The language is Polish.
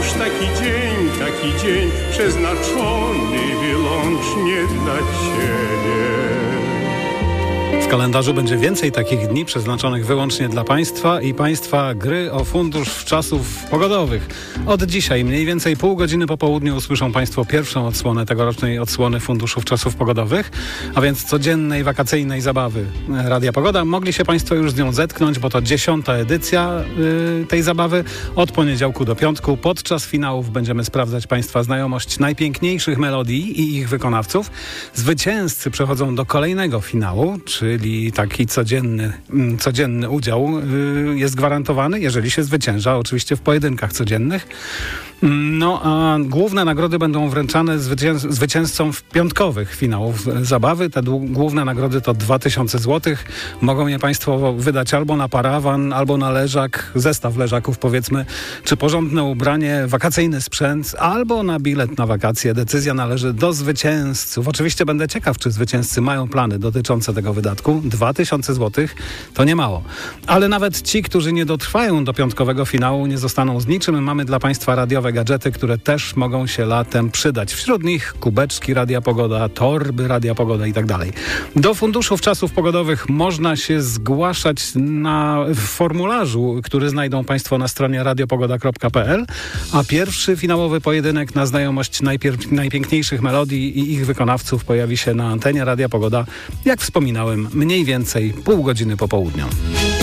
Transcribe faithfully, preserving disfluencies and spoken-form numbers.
już taki dzień, taki dzień przeznaczony wyłącznie dla Ciebie. W kalendarzu będzie więcej takich dni przeznaczonych wyłącznie dla Państwa i Państwa gry o fundusz czasów pogodowych. Od dzisiaj mniej więcej pół godziny po południu usłyszą Państwo pierwszą odsłonę tegorocznej odsłony funduszów czasów pogodowych, a więc codziennej wakacyjnej zabawy Radia Pogoda. Mogli się Państwo już z nią zetknąć, bo to dziesiąta edycja yy, tej zabawy od poniedziałku do piątku. Podczas finałów będziemy sprawdzać Państwa znajomość najpiękniejszych melodii i ich wykonawców. Zwycięzcy przechodzą do kolejnego finału, czyli taki codzienny, codzienny udział jest gwarantowany, jeżeli się zwycięża, oczywiście w pojedynkach codziennych. No a główne nagrody będą wręczane zwycięz- zwycięzcom w piątkowych finałów zabawy. Te d- główne nagrody to dwa tysiące złotych. Mogą je Państwo wydać albo na parawan, albo na leżak, zestaw leżaków powiedzmy, czy porządne ubranie, wakacyjny sprzęt, albo na bilet na wakacje. Decyzja należy do zwycięzców. Oczywiście będę ciekaw, czy zwycięzcy mają plany dotyczące tego wydatku. dwa tysiące złotych to nie mało. Ale nawet ci, którzy nie dotrwają do piątkowego finału, nie zostaną z niczym. Mamy dla Państwa radiowe gadżety, które też mogą się latem przydać. Wśród nich kubeczki Radia Pogoda, torby Radia Pogoda i tak dalej. Do funduszów czasów pogodowych można się zgłaszać na w formularzu, który znajdą Państwo na stronie radiopogoda kropka p l, a pierwszy finałowy pojedynek na znajomość najpierw, najpiękniejszych melodii i ich wykonawców pojawi się na antenie Radia Pogoda, jak wspominałem, mniej więcej pół godziny po południu.